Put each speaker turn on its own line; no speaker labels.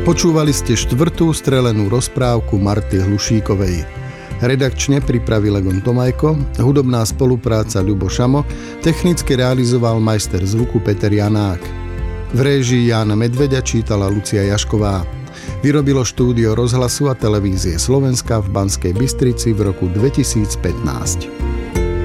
Počúvali ste 4. strelenú rozprávku Marty Hlušíkovej. Redakčne pripravil Egon Tomajko, hudobná spolupráca Ľubo Šamo, technicky realizoval majster zvuku Peter Janák. V réžii Jána Medveďa čítala Lucia Jašková. Vyrobilo štúdio Rozhlasu a televízie Slovenska v Banskej Bystrici v roku 2015.